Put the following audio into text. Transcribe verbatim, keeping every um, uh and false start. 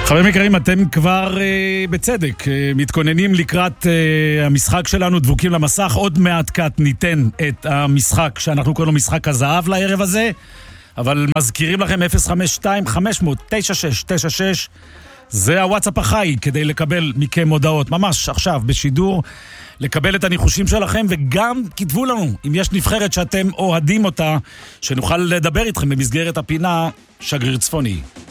חברים יקרים, אתם כבר אה, בצדק אה, מתכוננים לקראת אה, המשחק שלנו, דבוקים למסך. עוד מעט קט ניתן את המשחק שאנחנו קוראים לו משחק הזהב לערב הזה, אבל מזכירים לכם אפס חמש שתיים חמש אפס אפס תשע שש תשע שש, זה הוואטסאפ החי כדי לקבל מכם הודעות ממש עכשיו בשידור, לקבל את הניחושים שלכם, וגם כתבו לנו אם יש נבחרת שאתם אוהדים אותה, שנוכל לדבר איתכם במסגרת הפינה שגריר צפוני.